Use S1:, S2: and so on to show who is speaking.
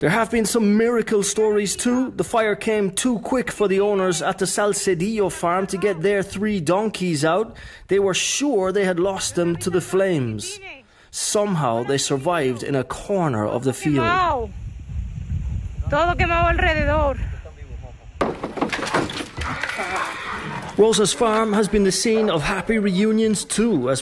S1: There have been some miracle stories too. The fire came too quick for the owners at the Salcedillo farm to get their 3 donkeys out. They were sure they had lost them to the flames. Somehow they survived in a corner of the field.
S2: Todo quemado alrededor.
S1: Rosa's farm has been the scene of happy reunions too, as